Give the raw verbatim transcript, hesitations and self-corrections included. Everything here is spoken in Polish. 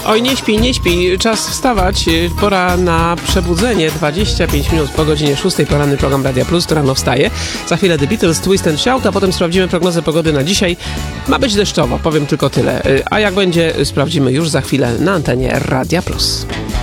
Oj, nie śpi, nie śpi. Czas wstawać. Pora na przebudzenie. dwadzieścia pięć minut po godzinie szóstej. Poranny program Radia Plus, to rano wstaje. Za chwilę The Beatles, Twist and Shout, a potem sprawdzimy prognozę pogody na dzisiaj. Ma być deszczowo, powiem tylko tyle. A jak będzie, sprawdzimy już za chwilę na antenie Radia Plus.